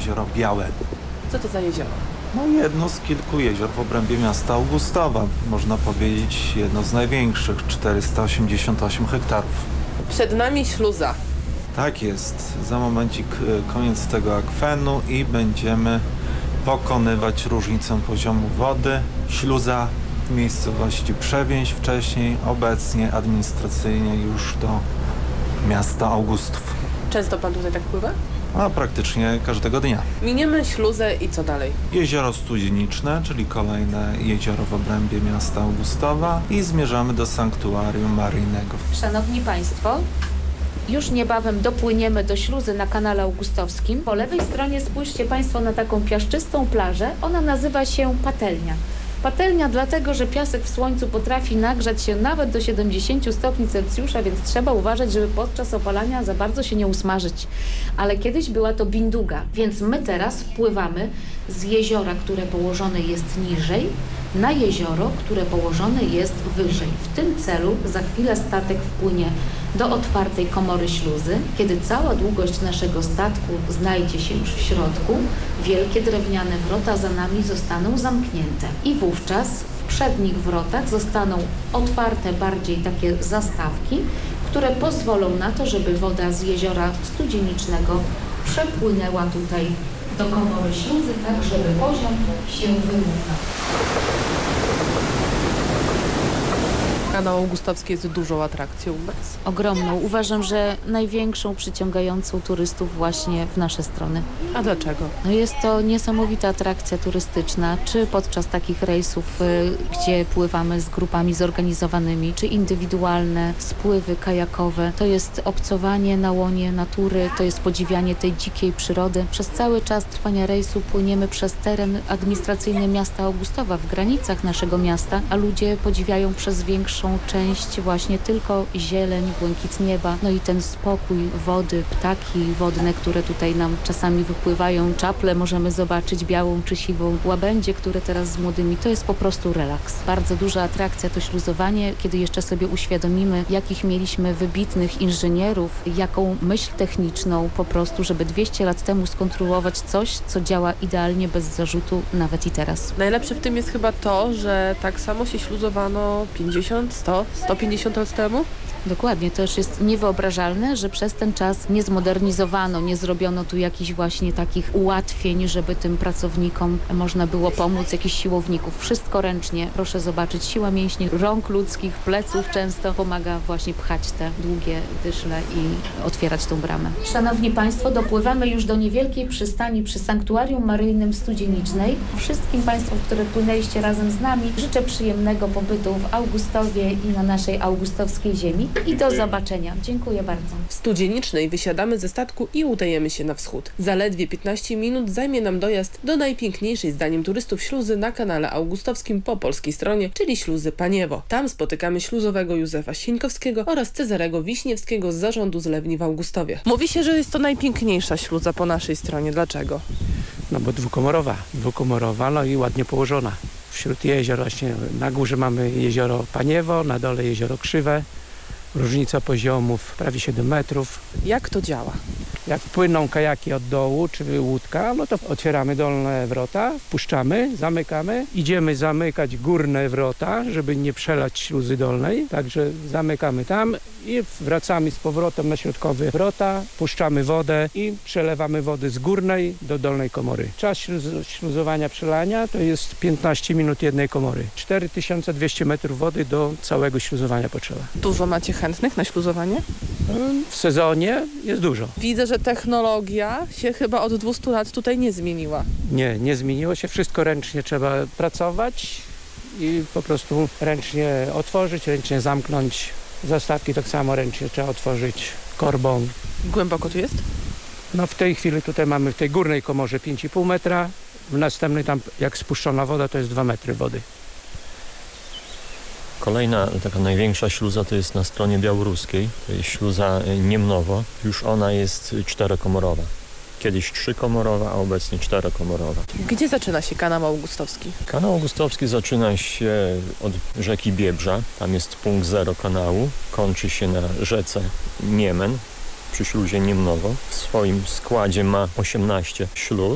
jezioro Białe. Co to za jezioro? No jedno z kilku jezior w obrębie miasta Augustowa. Można powiedzieć jedno z największych, 488 hektarów. Przed nami śluza. Tak jest. Za momencik koniec tego akwenu i będziemy pokonywać różnicę poziomu wody. Śluza w miejscowości Przewięź wcześniej, obecnie administracyjnie już do miasta Augustów. Często pan tutaj tak pływa? A praktycznie każdego dnia. Miniemy śluzę i co dalej? Jezioro Studzieniczne, czyli kolejne jezioro w obrębie miasta Augustowa i zmierzamy do sanktuarium maryjnego. Szanowni Państwo, już niebawem dopłyniemy do śluzy na kanale augustowskim. Po lewej stronie spójrzcie Państwo na taką piaszczystą plażę. Ona nazywa się Patelnia. Patelnia dlatego, że piasek w słońcu potrafi nagrzać się nawet do 70 stopni Celsjusza, więc trzeba uważać, żeby podczas opalania za bardzo się nie usmażyć. Ale kiedyś była to binduga, więc my teraz wpływamy z jeziora, które położone jest niżej, na jezioro, które położone jest wyżej. W tym celu za chwilę statek wpłynie do otwartej komory śluzy. Kiedy cała długość naszego statku znajdzie się już w środku, wielkie drewniane wrota za nami zostaną zamknięte. I wówczas w przednich wrotach zostaną otwarte bardziej takie zastawki, które pozwolą na to, żeby woda z jeziora Studzienicznego przepłynęła tutaj do komory śluzy, tak żeby poziom się wyrównał. Kanał Augustowski jest dużą atrakcją u nas. Ogromną. Uważam, że największą przyciągającą turystów właśnie w nasze strony. A dlaczego? No jest to niesamowita atrakcja turystyczna, czy podczas takich rejsów, gdzie pływamy z grupami zorganizowanymi, czy indywidualne spływy kajakowe. To jest obcowanie na łonie natury, to jest podziwianie tej dzikiej przyrody. Przez cały czas trwania rejsu płyniemy przez teren administracyjny miasta Augustowa, w granicach naszego miasta, a ludzie podziwiają przez większą część właśnie tylko zieleń, błękit nieba, no i ten spokój wody, ptaki wodne, które tutaj nam czasami wypływają, czaple możemy zobaczyć, białą czy siwą, łabędzie, które teraz z młodymi, to jest po prostu relaks. Bardzo duża atrakcja to śluzowanie, kiedy jeszcze sobie uświadomimy, jakich mieliśmy wybitnych inżynierów, jaką myśl techniczną po prostu, żeby 200 lat temu skonstruować coś, co działa idealnie, bez zarzutu, nawet i teraz. Najlepsze w tym jest chyba to, że tak samo się śluzowano 50, 100, 150 lat temu. Dokładnie, to już jest niewyobrażalne, że przez ten czas nie zmodernizowano, nie zrobiono tu jakichś właśnie takich ułatwień, żeby tym pracownikom można było pomóc, jakichś siłowników. Wszystko ręcznie. Proszę zobaczyć, siła mięśni, rąk ludzkich, pleców często pomaga właśnie pchać te długie dyszle i otwierać tą bramę. Szanowni Państwo, dopływamy już do niewielkiej przystani przy Sanktuarium Maryjnym Studzienicznej. Wszystkim Państwom, które płynęliście razem z nami, życzę przyjemnego pobytu w Augustowie i na naszej augustowskiej ziemi. I do zobaczenia. Dziękuję bardzo. W Studzienicznej wysiadamy ze statku i udajemy się na wschód. Zaledwie 15 minut zajmie nam dojazd do najpiękniejszej zdaniem turystów śluzy na kanale augustowskim po polskiej stronie, czyli śluzy Paniewo. Tam spotykamy śluzowego Józefa Sieńkowskiego oraz Cezarego Wiśniewskiego z zarządu zlewni w Augustowie. Mówi się, że jest to najpiękniejsza śluza po naszej stronie. Dlaczego? No bo dwukomorowa, no i ładnie położona. Wśród jezior właśnie na górze mamy jezioro Paniewo, na dole jezioro Krzywe. Różnica poziomów prawie 7 metrów. Jak to działa? Jak płyną kajaki od dołu, czy łódka, no to otwieramy dolne wrota, wpuszczamy, zamykamy. Idziemy zamykać górne wrota, żeby nie przelać śluzy dolnej. Także zamykamy tam i wracamy z powrotem na środkowe wrota, puszczamy wodę i przelewamy wodę z górnej do dolnej komory. Czas śluzowania przelania to jest 15 minut jednej komory. 4200 metrów wody do całego śluzowania potrzeba. Dużo macie chętnych na śluzowanie? W sezonie jest dużo. Widzę, że technologia się chyba od 200 lat tutaj nie zmieniła. Nie zmieniło się. Wszystko ręcznie trzeba pracować i po prostu ręcznie otworzyć, ręcznie zamknąć. Zastawki tak samo ręcznie trzeba otworzyć korbą. Głęboko tu jest? No w tej chwili tutaj mamy w tej górnej komorze 5,5 metra. W następnej tam jak spuszczona woda to jest 2 metry wody. Kolejna, taka największa śluza to jest na stronie białoruskiej, to jest śluza Niemnowo. Już ona jest 4-komorowa. Kiedyś 3-komorowa, a obecnie 4-komorowa. Gdzie zaczyna się kanał augustowski? Kanał augustowski zaczyna się od rzeki Biebrza. Tam jest punkt 0 kanału. Kończy się na rzece Niemen przy śluzie Niemnowo. W swoim składzie ma 18 śluz.